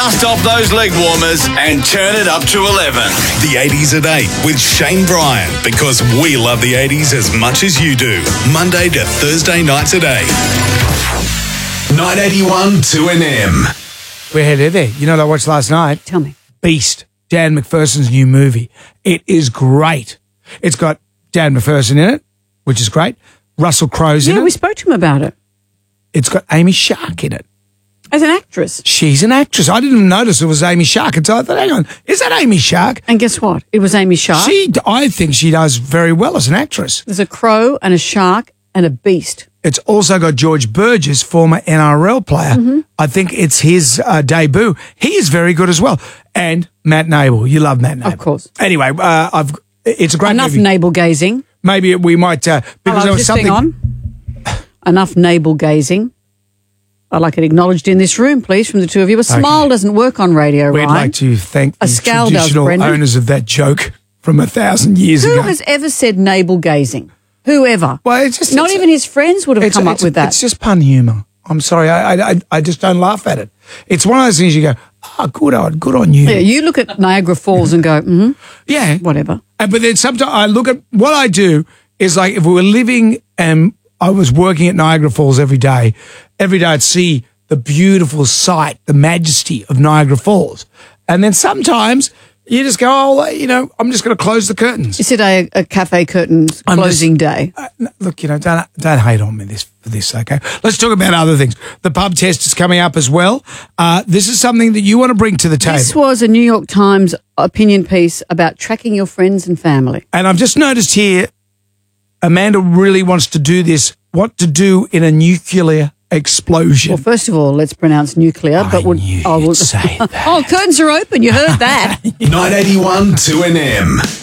Dust off those leg warmers and turn it up to 11. The 80s at 8 with Shane Bryan, because we love the 80s as much as you do. Monday to Thursday nights at 8. 981 2NM. We're headed there. You know what I watched last night? Tell me. Beast, Dan McPherson's new movie. It is great. It's got Dan McPherson in it, which is great. Russell Crowe's in it. Yeah, we spoke to him about it. It's got Amy Shark in it. As an actress. She's an actress. I didn't notice it was Amy Shark until I thought, hang on, is that Amy Shark? And guess what? It was Amy Shark. I think she does very well as an actress. There's a crow and a shark and a beast. It's also got George Burgess, former NRL player. Mm-hmm. I think it's his debut. He is very good as well. And Matt Nable. You love Matt Nable. Of course. Anyway, it's a great Enough movie. navel gazing. Maybe we might, because Hello, there was just something. hang on. Enough navel gazing. I'd like it acknowledged in this room, please, from the two of you. A smile doesn't work on radio, We'd Ryan. like to thank the scowl does, traditional Brendan. owners of that joke from 1,000 years Who ago. has ever said navel gazing? Whoever. Well, it's just, Not even his friends would have come up with that. It's just pun humour. I'm sorry, I just don't laugh at it. It's one of those things you go, good on you. Yeah, you look at Niagara Falls and go, Yeah. whatever. But then sometimes I look at what I do is like if we were living and I was working at Niagara Falls every day I'd see the beautiful sight, the majesty of Niagara Falls. And then sometimes you just go, I'm just going to close the curtains. Is today a cafe curtains closing day? Look, don't hate on me for this, okay? Let's talk about other things. The pub test is coming up as well. This is something that you want to bring to the table. This was a New York Times opinion piece about tracking your friends and family. And I've just noticed here, Amanda really wants to do this, what to do in a nuclear explosion. Well, first of all, let's pronounce nuclear. I knew you'd say that. Oh, curtains are open. You heard that. 981 2NM.